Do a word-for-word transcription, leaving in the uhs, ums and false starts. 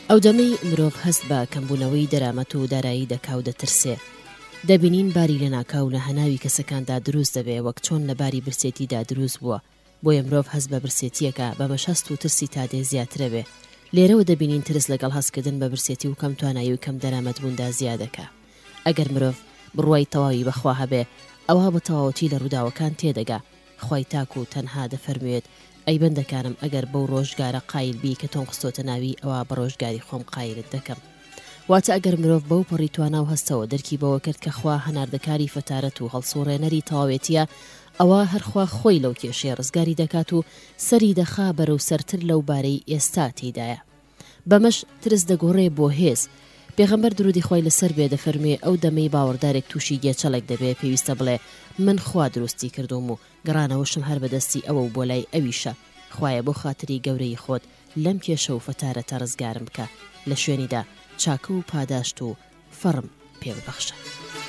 ئەو دەمەی مرۆڤ هەست بە کەمبوونەوەی دەرامەت و دارایی دەکا و دەترسێ. دەبینین باری لە ناکاو لە هەناوی کەسەکاندا دروست دەبێ وەک چۆن لە باری برسێتیدا دروست بووە. بۆیە مرۆڤ هەست بە برسێتیەکە بەمەش هەست و ترسی تادێ زیاترە بێ. لێرەوە دەبینین ترس لەگەڵ هەستکردن بە برسێتی و کەم توانایی و کەم دەرامەت بووندا زیادەکە. ئەگەر مرۆڤ بڕوای تەواوی بەخوا هەبێ، ئەوە بە تەواوەتی لە ڕووداوەکان تێدەگا. خوای تاک و تەنها دەفەرموێت ئەی بەندەکانم ئەگەر بەو ڕۆژگارە قایل بی کە تۆم خستۆتە ناوی، ئەوە بە ڕۆژگاری خۆم قایلت دەکەم. واتە ئەگەر مرۆڤ بەو پەڕی توانا و هەستەوە دەرکی بەوە کرد کە خوا هەناردەکاری فەتارەت و هەڵسوڕێنەری تەواوێتیە، ئەوە هەرخوا خۆی لەو کێشەیە ڕزگاری دەکات و سەری دەخا بەرەو سەرتر لەو بارەی ئێستا تێدایە. بەمەش ترس دەگۆڕێ بۆ هێز. پێغەمبەر درودی خۆی لەسەر بێ دەفەرمێ ئەو دەمەی باوەڕدارێک تووشی گێچەڵێک دەبێ پێویستە بڵێ من خوا دروستی کردوم و گەڕانەوەشم هەر بەدەستی ئەوە و بۆ لای ئەویشە. خوایە بۆ خاتری گەورەی خۆت لەم کێشە و فەتارەتە ڕزگارم بکە، لە شوێنیدا چاکە و پاداشت و فەڕم پێ ببەخشە.